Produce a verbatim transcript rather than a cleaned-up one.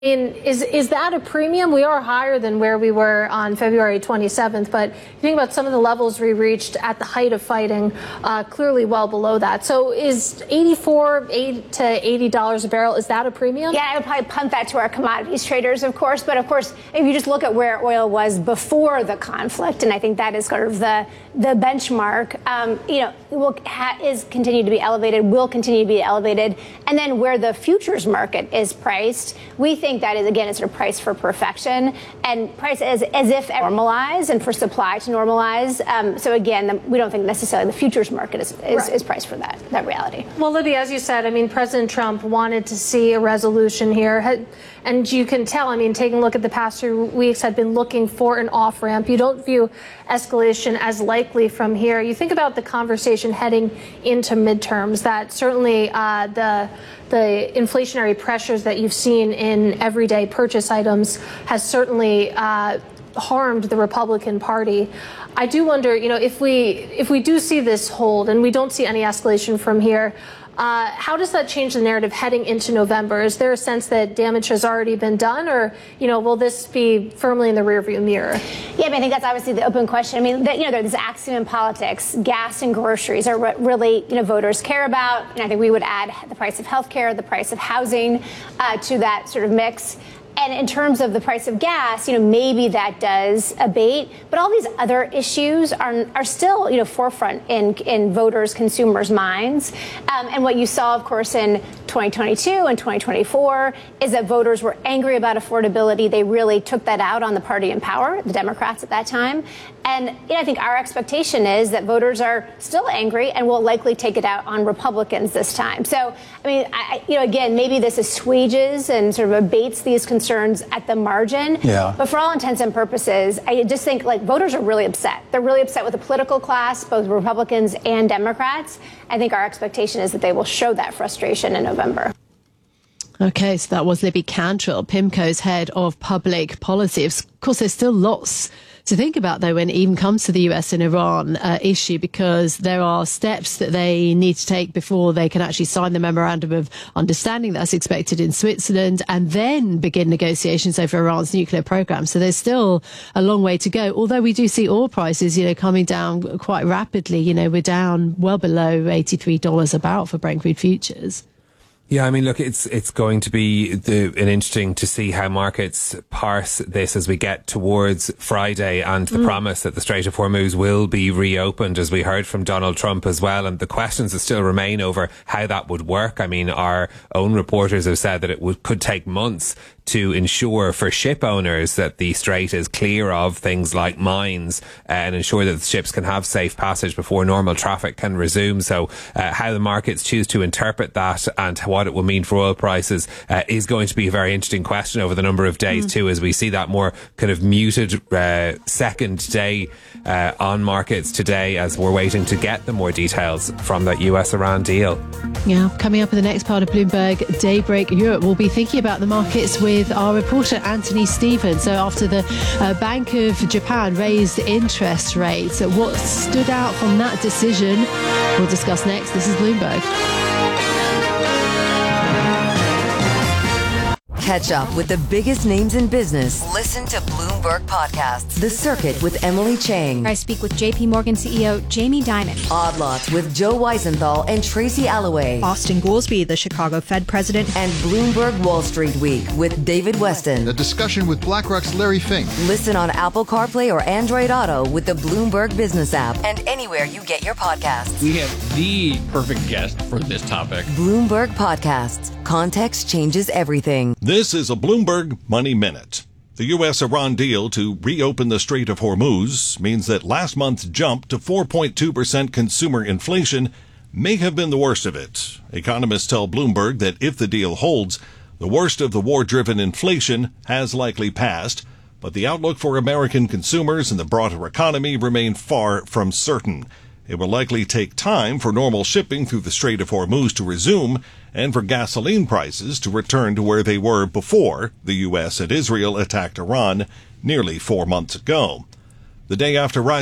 In, is is that a premium? We are higher than where we were on February twenty-seventh, but you think about some of the levels we reached at the height of fighting, uh, clearly well below that. So is eighty-four to eighty dollars a barrel, is that a premium? Yeah, I would probably punt that to our commodities traders, of course. But of course, if you just look at where oil was before the conflict, and I think that is sort of the the benchmark, um, you know, will ha- is continue to be elevated, will continue to be elevated, and then where the futures market is priced, we think that is, again, it's a price for perfection and price as, as if normalize and for supply to normalize. Um, so, again, the, we don't think necessarily the futures market is, is, right. is priced for that, that reality. Well, Libby, as you said, I mean, President Trump wanted to see a resolution here. And you can tell, I mean, taking a look at the past few weeks, had been looking for an off-ramp. You don't view escalation as likely from here. You think about the conversation heading into midterms, that certainly uh, the the inflationary pressures that you've seen in everyday purchase items has certainly uh, harmed the Republican Party. I do wonder, you know, if we if we do see this hold and we don't see any escalation from here, uh, how does that change the narrative heading into November? Is there a sense that damage has already been done, or, you know, will this be firmly in the rearview mirror? Yeah, I, mean, I think that's obviously the open question. I mean, the, you know, there's this axiom in politics: gas and groceries are what really, you know, voters care about. And I think we would add the price of healthcare, the price of housing uh, to that sort of mix. And in terms of the price of gas, you know, maybe that does abate, but all these other issues are are still, you know, forefront in in voters, consumers' minds. Um, and what you saw, of course, in twenty twenty-two and twenty twenty-four is that voters were angry about affordability. They really took that out on the party in power, the Democrats at that time. And you know, I think our expectation is that voters are still angry and will likely take it out on Republicans this time. So, I mean, I, you know, again, maybe this assuages and sort of abates these concerns at the margin. Yeah. But for all intents and purposes, I just think like voters are really upset. They're really upset with the political class, both Republicans and Democrats. I think our expectation is that they will show that frustration in November. Okay, so that was Libby Cantrell, PIMCO's head of public policy. Of course, there's still lots to think about, though, when it even comes to the U S and Iran uh, issue, because there are steps that they need to take before they can actually sign the memorandum of understanding that's expected in Switzerland and then begin negotiations over Iran's nuclear program. So there's still a long way to go. Although we do see oil prices, you know, coming down quite rapidly. You know, we're down well below eighty-three dollars a barrel for Brent crude futures. Yeah, I mean, look, it's it's going to be the, an interesting to see how markets parse this as we get towards Friday and the mm. promise that the Strait of Hormuz will be reopened, as we heard from Donald Trump as well. And the questions that still remain over how that would work. I mean, our own reporters have said that it would, could take months to ensure for ship owners that the strait is clear of things like mines uh, and ensure that the ships can have safe passage before normal traffic can resume. So uh, how the markets choose to interpret that and what it will mean for oil prices uh, is going to be a very interesting question over the number of days mm. too, as we see that more kind of muted uh, second day uh, on markets today, as we're waiting to get the more details from that U S Iran deal. Yeah, coming up in the next part of Bloomberg Daybreak Europe, we'll be thinking about the markets with our reporter Anthony Stevens. So after the uh, Bank of Japan raised interest rates, what stood out from that decision? We'll discuss next. This is Bloomberg. Catch up with the biggest names in business. Listen to Bloomberg Podcasts. The Circuit with Emily Chang. I speak with J P Morgan C E O Jamie Dimon. Odd Lots with Joe Weisenthal and Tracy Alloway. Austin Goolsbee, the Chicago Fed president. And Bloomberg Wall Street Week with David Weston. A discussion with BlackRock's Larry Fink. Listen on Apple CarPlay or Android Auto with the Bloomberg Business app and anywhere you get your podcasts. We have the perfect guest for this topic. Bloomberg Podcasts. Context changes everything. This is a Bloomberg Money Minute. The U S-Iran deal to reopen the Strait of Hormuz means that last month's jump to four point two percent consumer inflation may have been the worst of it. Economists tell Bloomberg that if the deal holds, the worst of the war-driven inflation has likely passed, but the outlook for American consumers and the broader economy remain far from certain. It will likely take time for normal shipping through the Strait of Hormuz to resume and for gasoline prices to return to where they were before the U S and Israel attacked Iran nearly four months ago. The day after rising